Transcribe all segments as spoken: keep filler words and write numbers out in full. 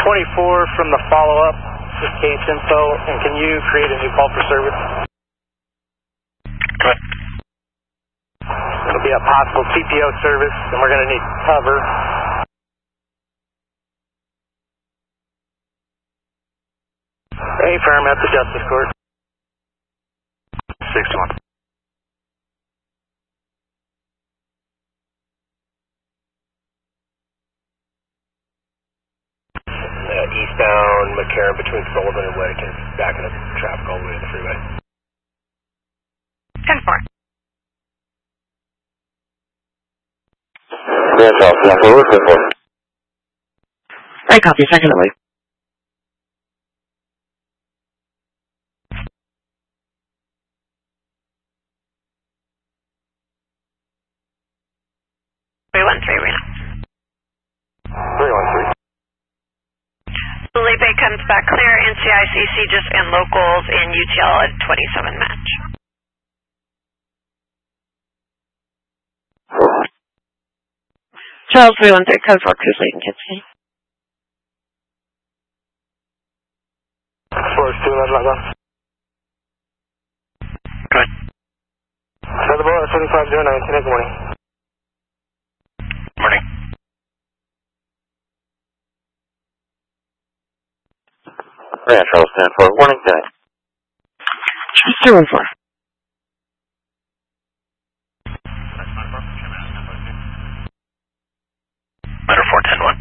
twenty-four from the follow-up, just case info, and can you create a new call for service? Good. It'll be a possible T P O service, and we're going to need cover. A firm at the Justice Court. sixty-one. Uh, eastbound McCarran between Sullivan and Wedekind, backing up traffic all the way to the freeway. ten four. Grand Charles, yeah, so what's it for? Right, copy, second away. three one three, Rena. three one three. Felipe comes back clear, N C I C C just and locals in U T L at twenty-seven match. Charles three one three, code four, cruise leading kids. Forest two, that's not done. Good. Another ball at seven five zero nine, good morning. Morning. Grand Charles, ten four, warning tag. Charles three one four. Matter four ten one.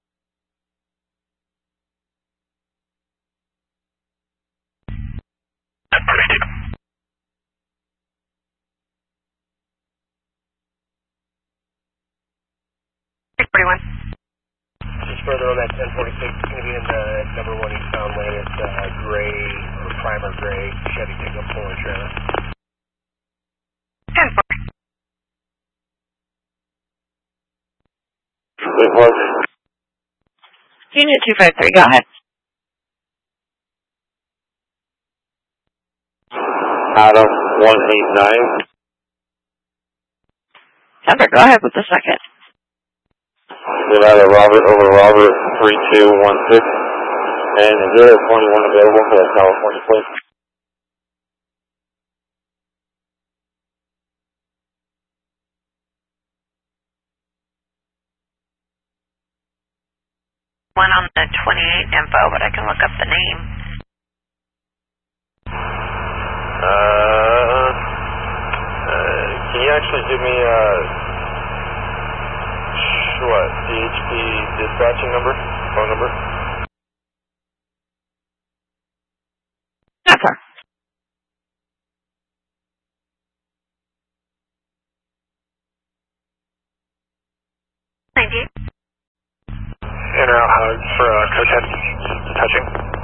ten forty-two. six forty-one. Just further on that ten forty-six, it's going to be in the number one eastbound lane. It's uh, gray, or primer gray, Chevy pickup pulling trailer. ten four. It was Unit two five three, go ahead. Adam one eight nine. Denver, go ahead with the second. Nevada Robert over Robert three two one six. And is there a twenty-one available for the California plate? One on the twenty-eight info, but I can look up the name. Uh, uh, can you actually give me, uh, what, C H P dispatching number, phone number? That's her. ninety-eight. In or out hug for uh, code ten, touching.